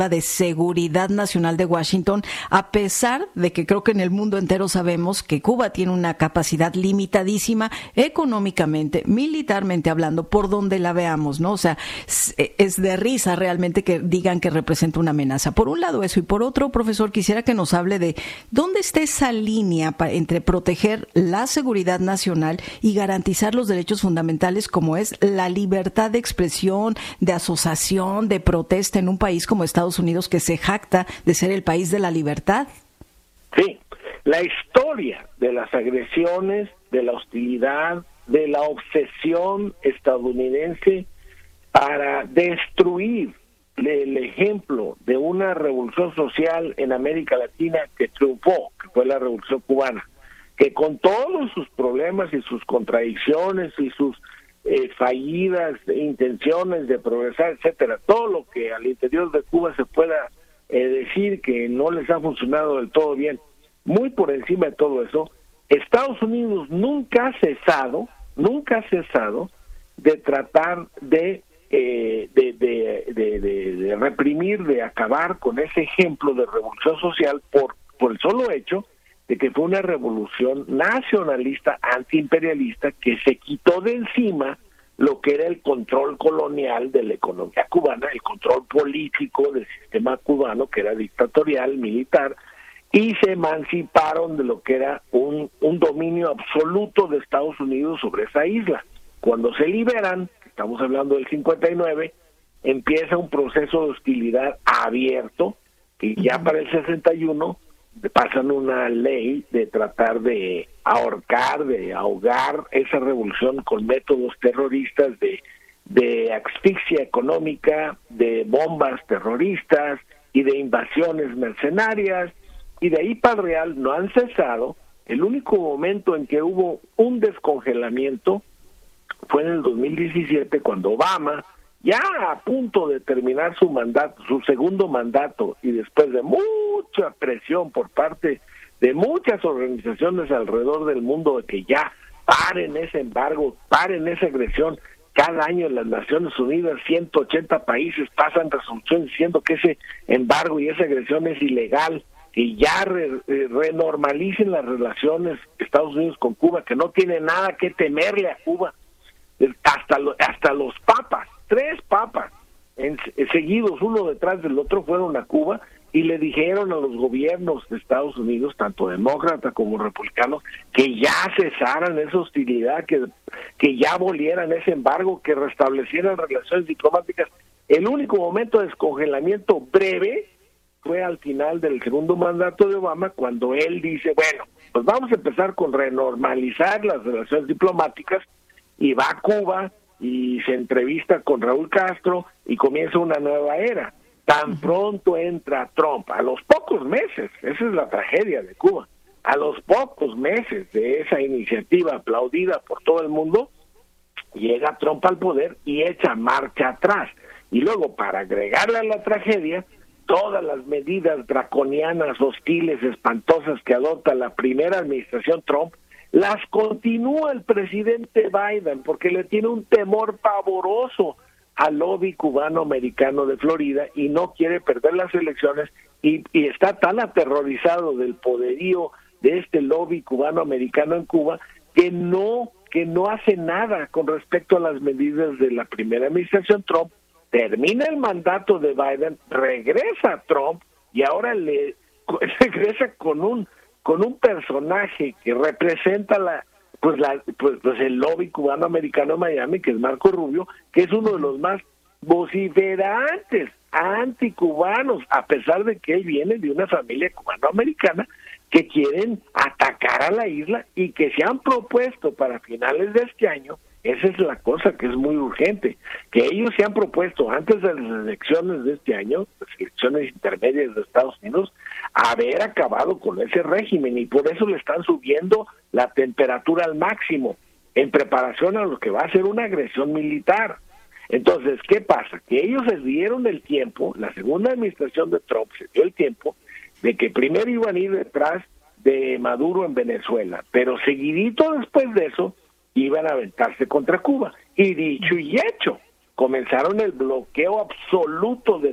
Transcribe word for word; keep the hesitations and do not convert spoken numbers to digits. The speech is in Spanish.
de seguridad nacional de Washington, a pesar de que creo que en el mundo entero sabemos que Cuba tiene una capacidad limitadísima económicamente, militarmente hablando, por donde la veamos, ¿no? O sea, es de risa realmente que digan que representa una amenaza. Por un lado eso, y por otro, profesor, quisiera que nos hable de dónde está esa línea para, entre proteger la seguridad nacional y garantizar los derechos fundamentales como es la libertad de expresión, de asociación, de protesta en un país como Estados Unidos, que se jacta de ser el país de la libertad. Sí, la historia de las agresiones, de la hostilidad, de la obsesión estadounidense para destruir el ejemplo de una revolución social en América Latina que triunfó, que fue la revolución cubana, que con todos sus problemas y sus contradicciones y sus eh, fallidas intenciones de progresar, etcétera, todo lo que al interior de Cuba se pueda eh, decir que no les ha funcionado del todo bien, muy por encima de todo eso, Estados Unidos nunca ha cesado, nunca ha cesado de tratar de Eh, de, de, de, de, de reprimir, de acabar con ese ejemplo de revolución social por, por el solo hecho de que fue una revolución nacionalista, antiimperialista, que se quitó de encima lo que era el control colonial de la economía cubana, el control político del sistema cubano, que era dictatorial, militar, y se emanciparon de lo que era un, un dominio absoluto de Estados Unidos sobre esa isla. Cuando se liberan, estamos hablando del cincuenta y nueve, empieza un proceso de hostilidad abierto, que ya para el sesenta y uno pasan una ley de tratar de ahorcar, de ahogar esa revolución con métodos terroristas de, de asfixia económica, de bombas terroristas y de invasiones mercenarias, y de ahí para el real no han cesado. El único momento en que hubo un descongelamiento fue en el dos mil diecisiete, cuando Obama, ya a punto de terminar su mandato, su segundo mandato, y después de mucha presión por parte de muchas organizaciones alrededor del mundo de que ya paren ese embargo, paren esa agresión. Cada año en las Naciones Unidas ciento ochenta países pasan resoluciones diciendo que ese embargo y esa agresión es ilegal, que ya re, re, renormalicen las relaciones Estados Unidos con Cuba, que no tiene nada que temerle a Cuba. Hasta, lo, hasta los papas, tres papas en, seguidos uno detrás del otro fueron a Cuba y le dijeron a los gobiernos de Estados Unidos, tanto demócratas como republicanos, que ya cesaran esa hostilidad, que, que ya abolieran ese embargo, que restablecieran relaciones diplomáticas. El único momento de descongelamiento breve fue al final del segundo mandato de Obama, cuando él dice, bueno, pues vamos a empezar con renormalizar las relaciones diplomáticas, y va a Cuba y se entrevista con Raúl Castro y comienza una nueva era. Tan pronto entra Trump, a los pocos meses, esa es la tragedia de Cuba, a los pocos meses de esa iniciativa aplaudida por todo el mundo, llega Trump al poder y echa marcha atrás. Y luego, para agregarle a la tragedia, todas las medidas draconianas, hostiles, espantosas que adopta la primera administración Trump, las continúa el presidente Biden, porque le tiene un temor pavoroso al lobby cubano-americano de Florida y no quiere perder las elecciones, y, y está tan aterrorizado del poderío de este lobby cubano-americano en Cuba que no, que no hace nada con respecto a las medidas de la primera administración Trump. Termina el mandato de Biden, regresa Trump y ahora le regresa con un con un personaje que representa la pues la pues, pues el lobby cubano americano en Miami, que es Marco Rubio, que es uno de los más vociferantes anticubanos, a pesar de que él viene de una familia cubano-americana que quieren atacar a la isla y que se han propuesto para finales de este año. Esa es la cosa que es muy urgente, que ellos se han propuesto antes de las elecciones de este año, las elecciones intermedias de Estados Unidos, haber acabado con ese régimen, y por eso le están subiendo la temperatura al máximo, en preparación a lo que va a ser una agresión militar. Entonces, ¿qué pasa? Que ellos se dieron el tiempo, la segunda administración de Trump se dio el tiempo, de que primero iban a ir detrás de Maduro en Venezuela, pero seguidito después de eso, iban a aventarse contra Cuba. Y dicho y hecho, comenzaron el bloqueo absoluto de